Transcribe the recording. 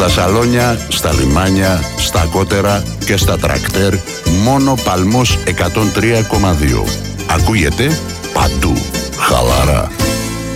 Στα σαλόνια, στα λιμάνια, στα κότερα και στα τρακτέρ, μόνο Παλμός 103,2. Ακούγεται παντού. Χαλαρά.